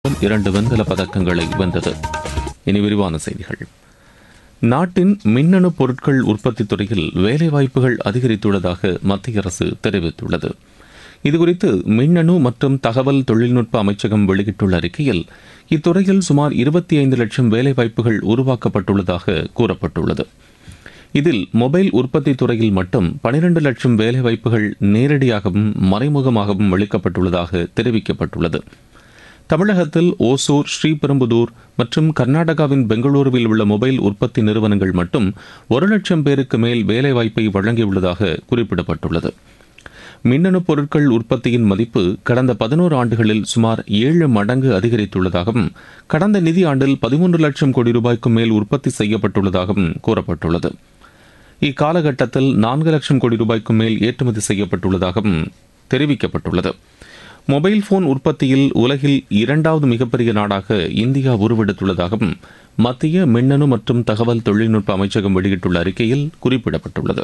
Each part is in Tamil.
2 வெண்கல பதக்கங்களை வென்றது. இனி விரிவான செய்திகள். நாட்டின் மின்னணு பொருட்கள் உற்பத்தி துறையில் வேலைவாய்ப்புகள் அதிகரித்துள்ளதாக மத்திய அரசு தெரிவித்துள்ளது. இதுகுறித்து மின்னணு மற்றும் தகவல் தொழில்நுட்ப அமைச்சகம் வெளியிட்டுள்ள அறிக்கையில் இத்துறையில் சுமார் 25 லட்சம் வேலைவாய்ப்புகள் உருவாக்கப்பட்டுள்ளதாக கூறப்பட்டுள்ளது. இதில் மொபைல் உற்பத்தி துறையில் மட்டும் 12 லட்சம் வேலைவாய்ப்புகள் நேரடியாகவும் மறைமுகமாகவும் அளிக்கப்பட்டுள்ளதாக தெரிவிக்கப்பட்டுள்ளது. தமிழகத்தில் ஓசூர், ஸ்ரீபெரும்புதூர் மற்றும் கர்நாடகாவின் பெங்களூருவில் உள்ள மொபைல் உற்பத்தி நிறுவனங்கள் மட்டும் 1 லட்சம் பேருக்கு மேல் வேலைவாய்ப்பை வழங்கியுள்ளதாக குறிப்பிடப்பட்டுள்ளது. மின்னணு பொருட்கள் உற்பத்தியின் மதிப்பு கடந்த 11 ஆண்டுகளில் சுமார் 7 மடங்கு அதிகரித்துள்ளதாகவும் கடந்த நிதியாண்டில் 13 லட்சம் கோடி ரூபாய்க்கும் மேல் உற்பத்தி செய்யப்பட்டுள்ளதாகவும் கூறப்பட்டுள்ளது. இக்காலகட்டத்தில் 4 லட்சம் கோடி ரூபாய்க்கும் மேல் ஏற்றுமதி செய்யப்பட்டுள்ளதாகவும் தெரிவிக்கப்பட்டுள்ளது. மொபைல் போன் உற்பத்தியில் உலகில் 2வது மிகப்பெரிய நாடாக இந்தியா உருவெடுத்துள்ளதாகவும் மத்திய மின்னணு மற்றும் தகவல் தொழில்நுட்ப அமைச்சகம் வெளியிட்டுள்ள அறிக்கையில் குறிப்பிடப்பட்டுள்ளது.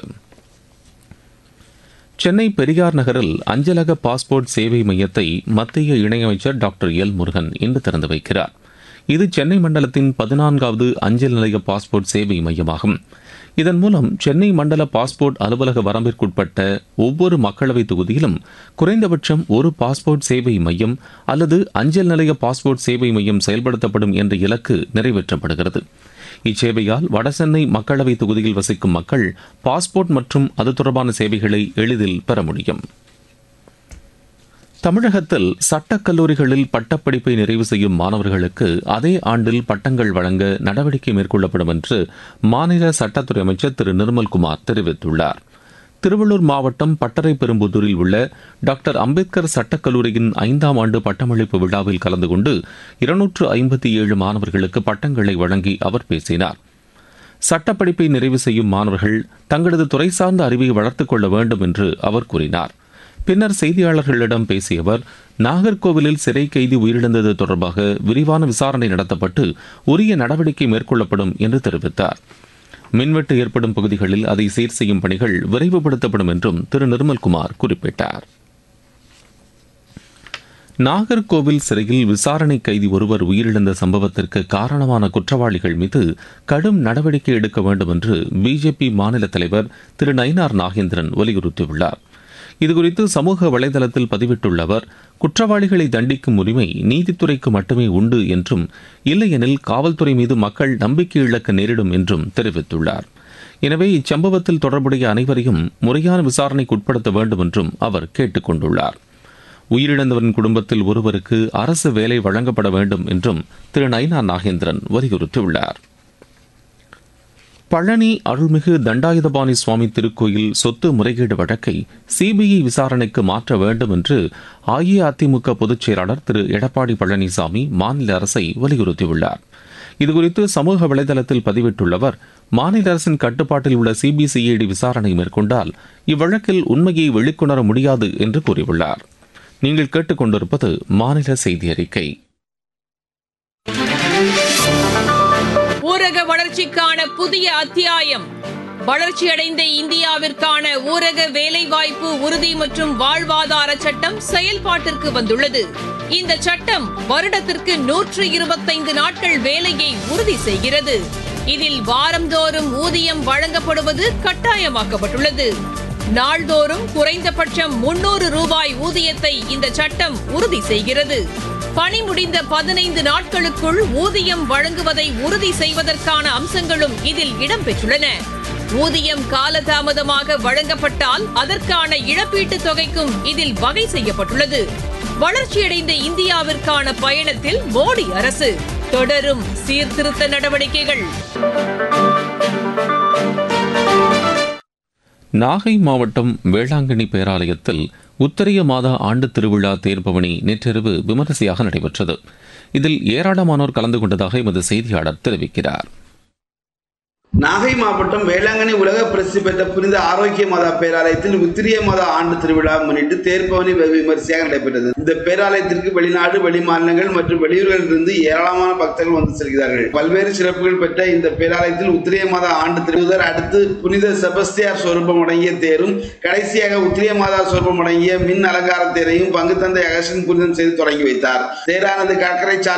சென்னை பெரியார் நகரில் அஞ்சலக பாஸ்போர்ட் சேவை மையத்தை மத்திய இணையமைச்சர் டாக்டர் எல் முருகன் இன்று திறந்து வைக்கிறார். இது சென்னை மண்டலத்தின் 14வது அஞ்சல் நிலைய பாஸ்போர்ட் சேவை மையமாகும். இதன் மூலம் சென்னை மண்டல பாஸ்போர்ட் அலுவலக வரம்பிற்குட்பட்ட ஒவ்வொரு மக்களவைத் தொகுதியிலும் குறைந்தபட்சம் ஒரு பாஸ்போர்ட் சேவை மையம் அல்லது அஞ்சல் நிலைய பாஸ்போர்ட் சேவை மையம் செயல்படுத்தப்படும் என்ற இலக்கு நிறைவேற்றப்படுகிறது. இச்சேவையால் வடசென்னை மக்களவைத் தொகுதியில் வசிக்கும் மக்கள் பாஸ்போர்ட் மற்றும் அது தொடர்பான சேவைகளை எளிதில் பெற முடியும். தமிழகத்தில் சட்டக் கல்லூரிகளில் பட்டப்படிப்பை நிறைவு செய்யும் மாணவர்களுக்கு அதே ஆண்டில் பட்டங்கள் வழங்க நடவடிக்கை மேற்கொள்ளப்படும் என்று மாநில சட்டத்துறை அமைச்சர் திரு நிர்மல்குமார் தெரிவித்துள்ளார். திருவள்ளூர் மாவட்டம் பட்டரைப்பெரும்புதூரில் உள்ள டாக்டர் அம்பேத்கர் சட்டக் கல்லூரியின் 5ஆம் ஆண்டு பட்டமளிப்பு விழாவில் கலந்து கொண்டு 257 மாணவர்களுக்கு பட்டங்களை வழங்கி அவர் பேசினார். சட்டப்படிப்பை நிறைவு செய்யும் மாணவர்கள் தங்களது துறை சார்ந்த அறிவை வளர்த்துக் கொள்ள வேண்டும் என்று அவர் கூறினார். பின்னர் செய்தியாளர்களிடம் பேசிய அவர், நாகர்கோவிலில் சிறை கைதி உயிரிழந்தது தொடர்பாக விரிவான விசாரணை நடத்தப்பட்டு உரிய நடவடிக்கை மேற்கொள்ளப்படும் என்று தெரிவித்தார். மின்வெட்டு ஏற்படும் பகுதிகளில் அதை சீர் செய்யும் பணிகள் விரைவுபடுத்தப்படும் என்றும் திரு நிர்மல்குமார் குறிப்பிட்டார். நாகர்கோவில் சிறையில் விசாரணை கைதி ஒருவர் உயிரிழந்த சம்பவத்திற்கு காரணமான குற்றவாளிகள் மீது கடும் நடவடிக்கை எடுக்க வேண்டும் என்று பிஜேபி மாநில தலைவர் திரு நயினார் நாகேந்திரன் வலியுறுத்தியுள்ளார். இதுகுறித்து சமூக வலைதளத்தில் பதிவிட்டுள்ள அவர், குற்றவாளிகளை தண்டிக்கும் உரிமை நீதித்துறைக்கு மட்டுமே உண்டு என்றும் இல்லையெனில் காவல்துறை மீது மக்கள் நம்பிக்கை இழக்க நேரிடும் என்றும் தெரிவித்துள்ளார். எனவே இச்சம்பவத்தில் தொடர்புடைய அனைவரையும் முறையான விசாரணைக்கு உட்படுத்த வேண்டும் என்றும் அவர் கேட்டுக் கொண்டுள்ளார். உயிரிழந்தவரின் குடும்பத்தில் ஒருவருக்கு அரசு வேலை வழங்கப்பட வேண்டும் என்றும் திரு நயினார் நாகேந்திரன் வலியுறுத்தியுள்ளார். பழனி அருள்மிகு தண்டாயுதபாணி சுவாமி திருக்கோயில் சொத்து முறைகேடு வழக்கை சிபிஐ விசாரணைக்கு மாற்ற வேண்டும் என்று அஇஅதிமுக பொதுச் செயலாளர் திரு எடப்பாடி பழனிசாமி மாநில அரசை வலியுறுத்தியுள்ளார். இதுகுறித்து சமூக வலைதளத்தில் பதிவிட்டுள்ள அவர், மாநில அரசின் கட்டுப்பாட்டில் உள்ள சிபிசிஐடி விசாரணை மேற்கொண்டால் இவ்வழக்கில் உண்மையை வெளிக்கொணர முடியாது என்று கூறியுள்ளார். நீங்கள் கேட்டுக்கொண்டிருப்பது மாநில செய்தி அறிக்கை. ஊரக வளர்ச்சிக்கான புதிய அத்தியாயம். வளர்ச்சியடைந்த இந்தியாவிற்கான ஊரக வேலைவாய்ப்பு உறுதி மற்றும் வாழ்வாதார சட்டம் செயல்பாட்டிற்கு வந்துள்ளது. இந்த சட்டம் வருடத்திற்கு 125 நாட்கள் வேலையை உறுதி செய்கிறது. இதில் வாரந்தோறும் ஊதியம் வழங்கப்படுவது கட்டாயமாக்கப்பட்டுள்ளது. நாள்தோறும் குறைந்தபட்சம் 300 ரூபாய் ஊதியத்தை இந்த சட்டம் உறுதி செய்கிறது. பணி முடிந்த 15 நாட்களுக்குள் ஊதியம் வழங்குவதை உறுதி செய்வதற்கான அம்சங்களும் இதில் இடம்பெற்றுள்ளன. ஊதியம் காலதாமதமாக வழங்கப்பட்டால் அதற்கான இழப்பீட்டுத் தொகைக்கும் இதில் வகை செய்யப்பட்டுள்ளது. வளர்ச்சியடைந்த இந்தியாவிற்கான பயணத்தில் மோடி அரசு தொடரும் சீர்திருத்த நடவடிக்கைகள். நாகை மாவட்டம் வேளாங்கண்ணி பேராலயத்தில் உத்தரிய மாதா ஆண்டு திருவிழா தேர்பவனி நேற்றிரவு விமரிசையாக நடைபெற்றது. இதில் ஏராளமானோர் கலந்து கொண்டதாக எமது செய்தியாளர் தெரிவிக்கிறார். நாகை மாவட்டம் வேளாங்கண்ணி உலக பிரசித்தி பெற்ற புனித ஆரோக்கிய மாதா பேராலயத்தில் உத்திரிய மாதா ஆண்டு திருவிழா முன்னிட்டு தேர்பவனி விமரிசையாக நடைபெற்றது. இந்த பேராலயத்திற்கு வெளிநாடு, வெளி மாநிலங்கள் மற்றும் வெளியூர்களில் இருந்து ஏராளமான பக்தர்கள் வந்து செல்கிறார்கள். பல்வேறு சிறப்புகள் பெற்ற இந்த பேராலயத்தில் உத்திரிய மாதா ஆண்டு திருவிழா அடுத்து புனித செபஸ்தியார் சொரூபம் அடங்கிய தேரும், கடைசியாக உத்திரிய மாதா சொரூபம் அடங்கிய மின் அலங்கார தேரையும் பங்கு தந்தை அகஸ்டின் புனிதம் செய்து தொடங்கி வைத்தார். தேரானது கடற்கரை